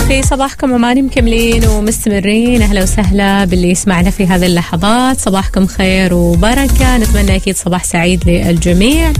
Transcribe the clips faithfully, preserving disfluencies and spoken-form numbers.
في صباحكم عماني مكملين ومستمرين. أهلا وسهلا باللي يسمعنا في هذه اللحظات. صباحكم خير وبركة، نتمنى أكيد صباح سعيد للجميع.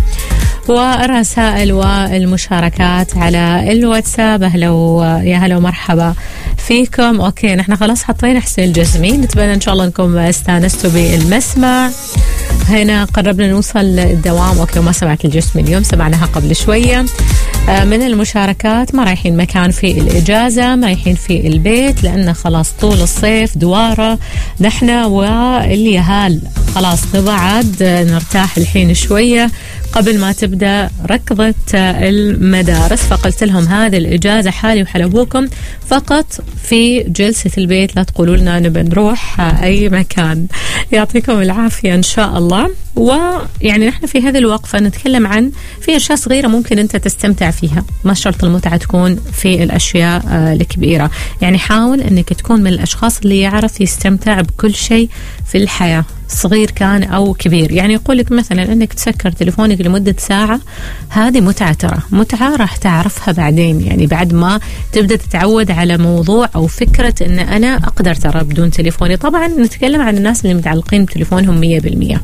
والرسائل والمشاركات على الواتساب أهلا يا هلا ومرحبا فيكم. أوكي نحن خلاص حطينا حسين الجسمي، نتمنى إن شاء الله أنكم استانستوا بالمسمع. هنا قربنا نوصل الدوام. أوكي وما سمعت الجسم اليوم، سمعناها قبل شوية. من المشاركات ما رايحين مكان في الإجازة، ما رايحين في البيت لأن خلاص طول الصيف دوارة نحن واليهال، خلاص نبعد نرتاح الحين شوية قبل ما تبدأ ركضة المدارس. فقلت لهم هذه الإجازة حالي وحال أبوكم فقط في جلسة البيت، لا تقولوا لنا نبي نروح أي مكان. يعطيكم العافية إن شاء الله. ويعني نحن في هذه الوقفة نتكلم عن في أشياء صغيرة ممكن أنت تستمتع فيها، ما شرط المتعة تكون في الأشياء الكبيرة. يعني حاول أنك تكون من الأشخاص اللي يعرف يستمتع بكل شيء في الحياة، صغير كان أو كبير. يعني يقول لك مثلا أنك تسكر تليفونك لمدة ساعة، هذه متعة، ترى متعة راح تعرفها بعدين، يعني بعد ما تبدأ تتعود على موضوع أو فكرة أن أنا أقدر ترى بدون تليفوني. طبعا نتكلم عن الناس اللي متعلقين بتليفونهم مية بالمية.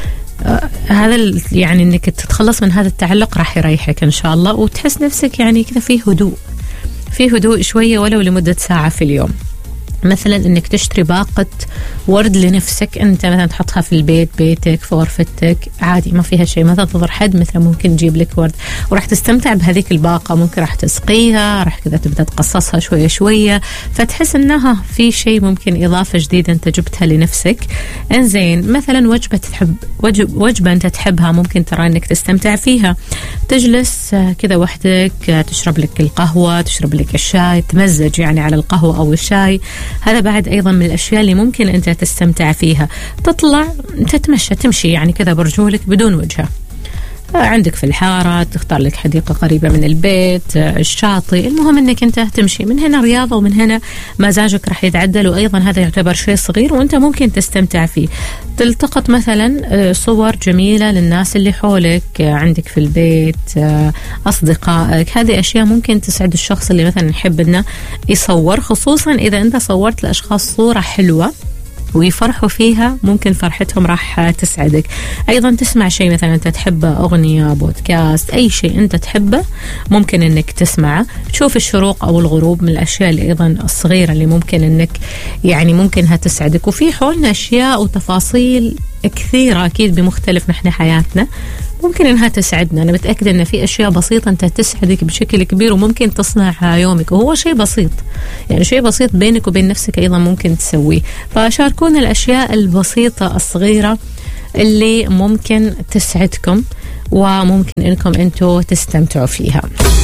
آه هذا يعني أنك تتخلص من هذا التعلق راح يريحك إن شاء الله، وتحس نفسك يعني كذا في هدوء، في هدوء شوية ولو لمدة ساعة في اليوم. مثلا انك تشتري باقة ورد لنفسك، انت مثلا تحطها في البيت، بيتك في غرفتك عادي ما فيها شيء، ما تنتظر حد مثلا ممكن يجيب لك ورد وراح تستمتع بهذيك الباقة. ممكن راح تسقيها، راح كذا تبدأ تقصصها شوية شوية، فتحس انها في شيء ممكن اضافة جديدة انت جبتها لنفسك. انزين مثلا وجبة تحب وجب وجبة انت تحبها ممكن ترى انك تستمتع فيها، تجلس كذا وحدك تشرب لك القهوة، تشرب لك الشاي، تمزج يعني على القهوة او الشاي. هذا بعد أيضا من الأشياء اللي ممكن أنت تستمتع فيها. تطلع تتمشى، تمشي يعني كذا برجولك بدون وجهة، عندك في الحارة، تختار لك حديقة قريبة من البيت، الشاطئ، المهم أنك أنت تمشي. من هنا رياضة ومن هنا مزاجك راح يتعدل، وأيضا هذا يعتبر شيء صغير وأنت ممكن تستمتع فيه. تلتقط مثلا صور جميلة للناس اللي حولك عندك في البيت، أصدقائك، هذه أشياء ممكن تسعد الشخص اللي مثلا يحب أنه يصور، خصوصا إذا أنت صورت لأشخاص صورة حلوة ويفرحوا فيها، ممكن فرحتهم راح تسعدك. أيضا تسمع شيء مثلا أنت تحبه، أغنية، بودكاست، أي شيء أنت تحبه ممكن أنك تسمعه. تشوف الشروق أو الغروب من الأشياء اللي أيضا الصغيرة اللي ممكن أنك يعني ممكنها تسعدك. وفي حولنا أشياء وتفاصيل كثيرة أكيد بمختلف نحن حياتنا ممكن إنها تسعدنا. أنا متأكدة إن في أشياء بسيطة أنت تسعدك بشكل كبير وممكن تصنعها يومك، وهو شيء بسيط، يعني شيء بسيط بينك وبين نفسك أيضا ممكن تسويه. فشاركونا الأشياء البسيطة الصغيرة اللي ممكن تسعدكم وممكن إنكم أنتوا تستمتعوا فيها.